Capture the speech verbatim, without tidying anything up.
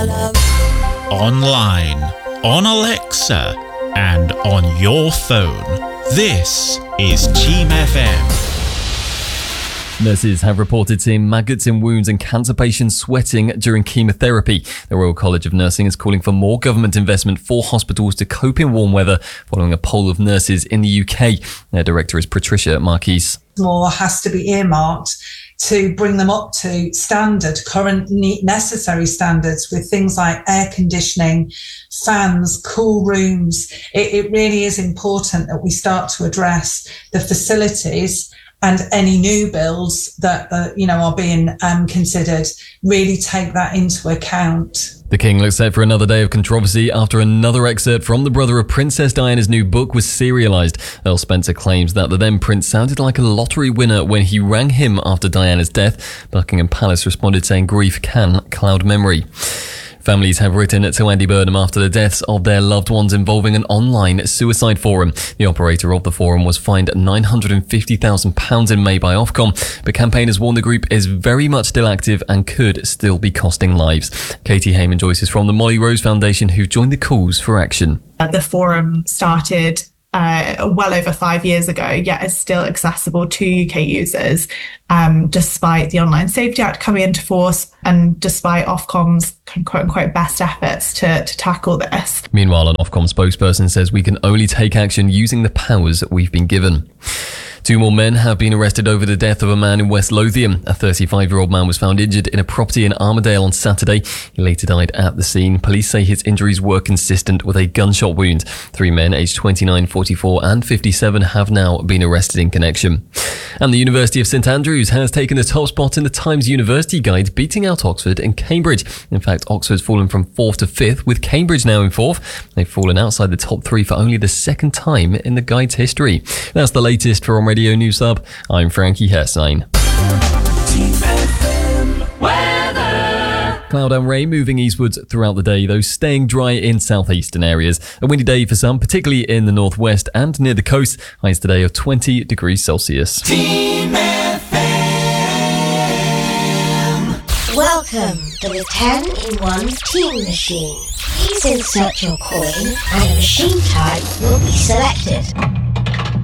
Online, on Alexa, and on your phone. This is Team F M. Nurses have reported seeing maggots in wounds and cancer patients sweating during chemotherapy. The Royal College of Nursing is calling for more government investment for hospitals to cope in warm weather, following a poll of nurses in the U K. Their director is Patricia Marquise. More has to be earmarked to bring them up to standard, current necessary standards with things like air conditioning, fans, cool rooms. It, it really is important that we start to address the facilities and any new builds that uh, you know are being um, considered really take that into account. The King looks set for another day of controversy after another excerpt from the brother of Princess Diana's new book was serialised. Earl Spencer claims that the then prince sounded like a lottery winner when he rang him after Diana's death. Buckingham Palace responded saying grief can cloud memory. Families have written to Andy Burnham after the deaths of their loved ones involving an online suicide forum. The operator of the forum was fined nine hundred fifty thousand pounds in May by Ofcom, but campaigners warn the group is very much still active and could still be costing lives. Katie Heyman-Joyce is from the Molly Rose Foundation, who joined the calls for action. The forum started Uh, well over five years ago, yet is still accessible to U K users, um, despite the Online Safety Act coming into force and despite Ofcom's quote-unquote best efforts to, to tackle this. Meanwhile, an Ofcom spokesperson says we can only take action using the powers that we've been given. Two more men have been arrested over the death of a man in West Lothian. A thirty-five-year-old man was found injured in a property in Armadale on Saturday. He later died at the scene. Police say his injuries were consistent with a gunshot wound. Three men aged twenty-nine, forty-four and fifty-seven have now been arrested in connection. And the University of St Andrews has taken the top spot in the Times University Guide, beating out Oxford and Cambridge. In fact, Oxford's fallen from fourth to fifth, with Cambridge now in fourth. They've fallen outside the top three for only the second time in the Guide's history. That's the latest for On Radio News Hub. I'm Frankie Herstein. Cloud and rain moving eastwards throughout the day, though staying dry in southeastern areas. A windy day for some, particularly in the northwest and near the coast. Highs today of twenty degrees Celsius. Team F M. Welcome to the ten in one Team Machine. Please insert your coin and a machine type will be selected.